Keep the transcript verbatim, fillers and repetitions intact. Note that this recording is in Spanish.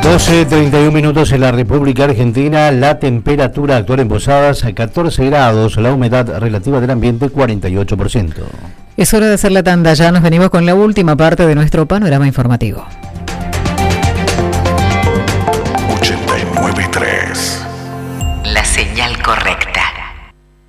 doce treinta y un minutos en la República Argentina. La temperatura actual en Posadas a catorce grados, la humedad relativa del ambiente cuarenta y ocho por ciento. Es hora de hacer la tanda, ya nos venimos con la última parte de nuestro panorama informativo.